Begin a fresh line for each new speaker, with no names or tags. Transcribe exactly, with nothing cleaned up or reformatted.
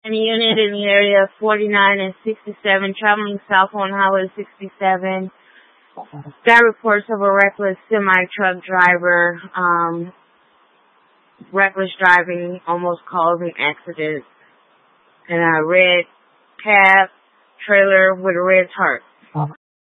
and a unit in the area of forty-nine and sixty-seven, traveling south on Highway sixty-seven. Got reports of a reckless semi-truck driver, um, reckless driving almost caused an accident, and a red cab trailer with a red tarp.